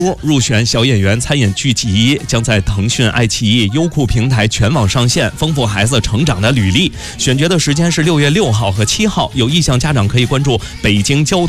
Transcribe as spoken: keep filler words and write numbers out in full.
入选小演员参演剧集，将在腾讯、爱奇艺、优酷平台全网上线，丰富孩子成长的履历。选角的时间是六月六号和七号，有意向家长可以关注北京交通